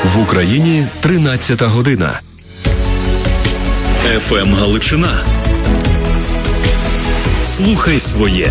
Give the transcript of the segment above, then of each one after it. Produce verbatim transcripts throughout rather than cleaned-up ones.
В Україні тринадцята година. еф ем Галичина. Слухай своє.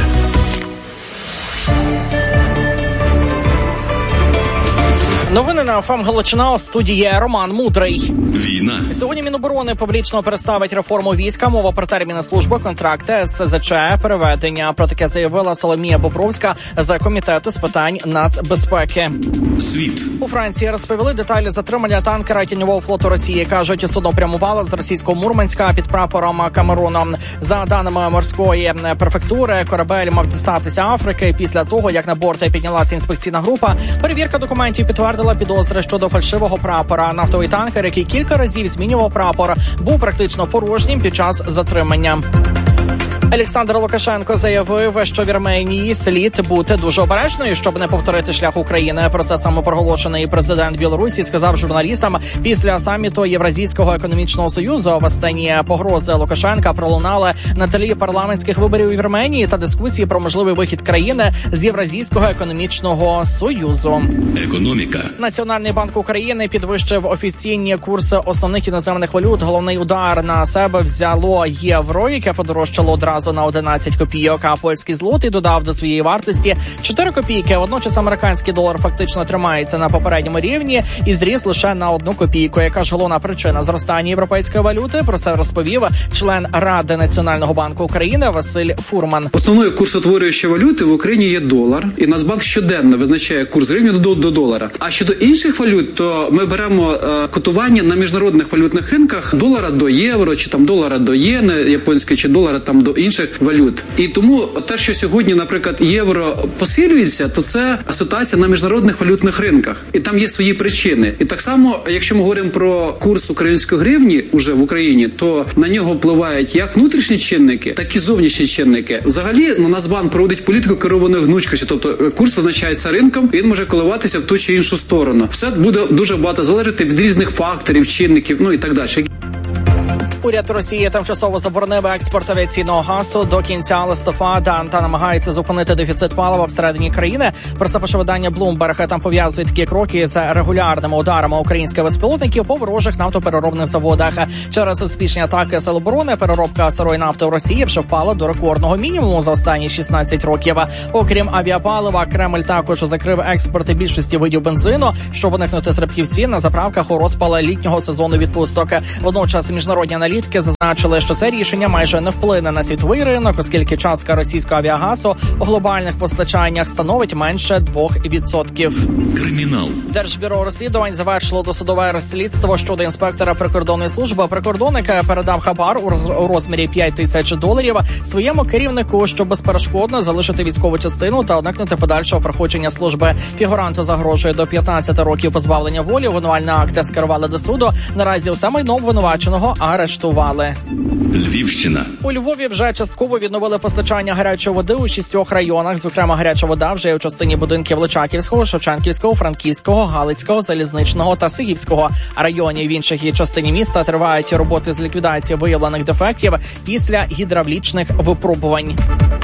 Новини на еф ем Галичина, у студії Роман Мудрий. Війна. Сьогодні Міноборони публічно представить реформу війська, мова про терміни служби, контракти, ес зет че, переведення. Про таке заявила Соломія Бобровська з Комітету з питань нацбезпеки. Світ. У Франції розповіли деталі затримання танкера тіньового флоту Росії. Кажуть, судно прямувало з російського Мурманська під прапором Камеруну. За даними морської префектури, корабель мав дістатися Африки. Після того, як на борти піднялася інспекційна група, перевірка документів підтвердила підозри щодо фальшивого прапора. Нафтовий танкер, який кілька разів змінював прапор, був практично порожнім під час затримання. Олександр Лукашенко заявив, що Вірменії слід бути дуже обережною, щоб не повторити шлях України. Про це самопроголошений президент Білорусі сказав журналістам після саміту Євразійського економічного союзу. В останні погрози Лукашенка пролунали на тлі парламентських виборів у Вірменії та дискусії про можливий вихід країни з Євразійського економічного союзу. Економіка. Національний банк України підвищив офіційні курси основних іноземних валют. Головний удар на себе взяло євро, яке подорожчало одразу на одинадцять копійок, а польський злотий додав до своєї вартості чотири копійки. Водночас американський долар фактично тримається на попередньому рівні і зріс лише на одну копійку. Яка ж головна причина зростання європейської валюти? Про це розповів член Ради Національного банку України Василь Фурман. Основною курсотворюючою валюти в Україні є долар, і Нацбанк щоденно визначає курс гривні до, до долара. А щодо інших валют, то ми беремо е, котування на міжнародних валютних ринках долара до євро, чи там долара до єни японської, чи долара там до інших валют. І тому те, що сьогодні, наприклад, євро посилюється, то це ситуація на міжнародних валютних ринках. І там є свої причини. І так само, якщо ми говоримо про курс української гривні уже в Україні, то на нього впливають як внутрішні чинники, так і зовнішні чинники. Взагалі, на Нацбанк проводить політику керованої гнучкості, тобто курс визначається ринком, і він може коливатися в ту чи іншу сторону. Все буде дуже багато залежати від різних факторів, чинників, ну і так далі. Уряд Росії тимчасово заборонив експорт авіаційного газу до кінця листопада та намагається зупинити дефіцит палива всередині країни. Про це пише видання Bloomberg. Там пов'язують такі кроки з регулярними ударами українських безпілотників по ворожих нафтопереробних заводах. Через успішні атаки Сил оборони переробка сирої нафти у Росії вже впала до рекордного мінімуму за останні шістнадцять років. Окрім авіапалива, Кремль також закрив експорт більшості видів бензину, щоб уникнути стрибків цін на заправках у розпал літнього сезону відпусток. Водночас міжнародні аналітики зазначили, що це рішення майже не вплине на світовий ринок, оскільки частка російського авіагазу у глобальних постачаннях становить менше двох відсотків. Кримінал. Держбюро розслідувань завершило досудове розслідство щодо інспектора прикордонної служби. Прикордонник передав хабар у розмірі п'ять тисяч доларів своєму керівнику, щоб безперешкодно залишити військову частину та уникнути подальшого проходження служби. Фігуранту загрожує до п'ятнадцяти років позбавлення волі. Обвинувальний акт скерували до суду. Наразі усе майно обвинуваченого арештували. Львівщина. У Львові вже частково відновили постачання гарячої води у шістьох районах. Зокрема, гаряча вода вже є у частині будинків Личаківського, Шевченківського, Франківського, Галицького, Залізничного та Сигівського районів. В інших її частині міста тривають роботи з ліквідації виявлених дефектів після гідравлічних випробувань.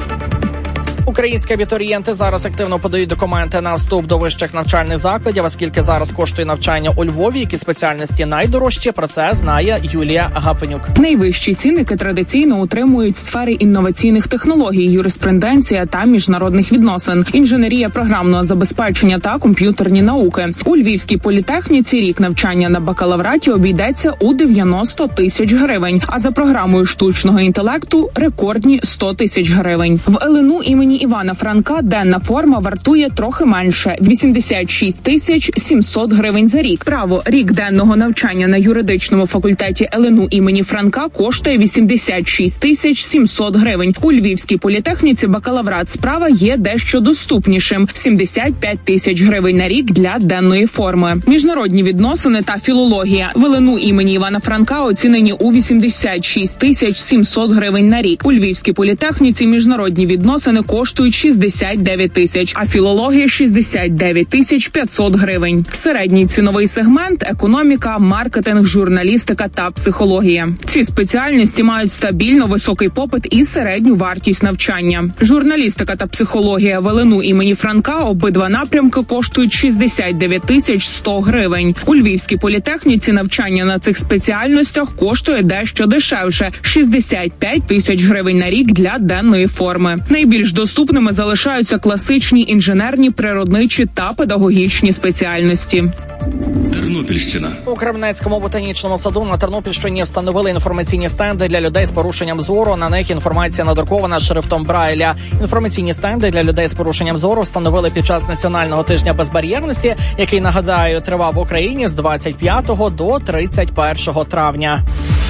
Українські абітурієнти зараз активно подають документи на вступ до вищих навчальних закладів, оскільки зараз коштує навчання у Львові, які спеціальності найдорожчі. Про це знає Юлія Гапенюк. Найвищі цінники традиційно утримують сфери інноваційних технологій, юриспруденція та міжнародних відносин, інженерія програмного забезпечення та комп'ютерні науки. У Львівській політехніці рік навчання на бакалавраті обійдеться у дев'яносто тисяч гривень, а за програмою штучного інтелекту – рекордні сто тисяч гривень. В ЕЛНУ імені Івана Франка денна форма вартує трохи менше – вісімдесят шість тисяч сімсот гривень за рік. Право, рік денного навчання на юридичному факультеті ЕЛНУ імені Франка коштує вісімдесят шість тисяч сімсот гривень. У Львівській політехніці бакалаврат справа є дещо доступнішим – сімдесят п'ять тисяч гривень на рік для денної форми. Міжнародні відносини та філологія в ЕЛНУ імені Івана Франка оцінені у вісімдесят шість тисяч сімсот гривень на рік. У Львівській політехніці міжнародні відносини коштують коштують шістдесят дев'ять тисяч, а філологія – шістдесят дев'ять тисяч п'ятсот гривень. Середній ціновий сегмент – економіка, маркетинг, журналістика та психологія. Ці спеціальності мають стабільно високий попит і середню вартість навчання. Журналістика та психологія в ел ен у імені Франка обидва напрямки коштують шістдесят дев'ять тисяч сто гривень. У Львівській політехніці навчання на цих спеціальностях коштує дещо дешевше – шістдесят п'ять тисяч гривень на рік для денної форми. Найбільш доступними залишаються класичні інженерні, природничі та педагогічні спеціальності. Тернопільщина. У Кременецькому ботанічному саду на Тернопільщині встановили інформаційні стенди для людей з порушенням зору. На них інформація надрукована шрифтом Брайля. Інформаційні стенди для людей з порушенням зору встановили під час Національного тижня безбар'єрності, який, нагадаю, тривав в Україні з двадцять п'ятого до тридцять першого травня.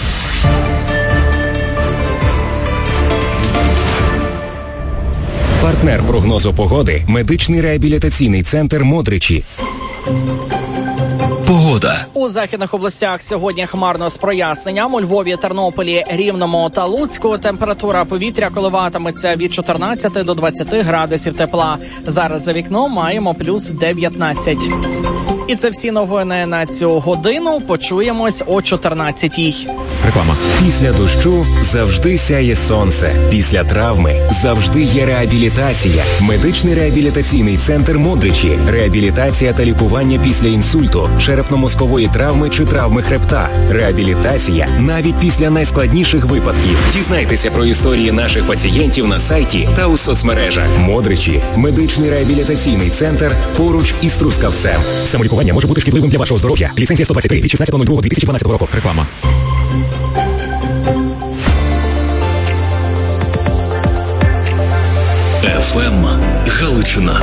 Партнер прогнозу погоди – медичний реабілітаційний центр «Модричі». Погода. У західних областях сьогодні хмарно з проясненням. У Львові, Тернополі, Рівному та Луцьку температура повітря коливатиметься від чотирнадцяти до двадцяти градусів тепла. Зараз за вікном маємо плюс дев'ятнадцять. І це всі новини на цю годину. Почуємось о чотирнадцятій. Реклама. Після дощу завжди сяє сонце. Після травми завжди є реабілітація. Медичний реабілітаційний центр «Модричі». Реабілітація та лікування після інсульту, черепно-мозкової травми чи травми хребта. Реабілітація навіть після найскладніших випадків. Дізнайтеся про історії наших пацієнтів на сайті та у соцмережах. «Модричі» – медичний реабілітаційний центр поруч із Трускавцем. Самолікування може бути шкідливим для вашого здоров'я. Ліцензія сто двадцять три від шістнадцятого лютого дві тисячі дванадцятого року. Реклама. еф ем Галичина.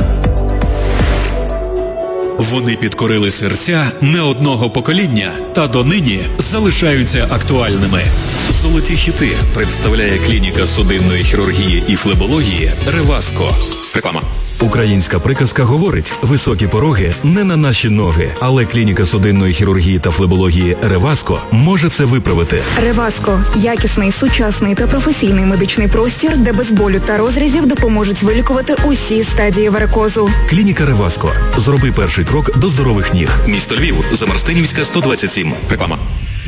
Вони підкорили серця не одного покоління та донині залишаються актуальними. Золоті хіти представляє клініка судинної хірургії і флебології «Реваско». Реклама. Українська приказка говорить: високі пороги не на наші ноги, але клініка судинної хірургії та флебології «Реваско» може це виправити. «Реваско» – якісний, сучасний та професійний медичний простір, де без болю та розрізів допоможуть вилікувати усі стадії варикозу. Клініка «Реваско». Зроби перший крок до здорових ніг. Місто Львів, Замарстинівська, сто двадцять сім. Реклама.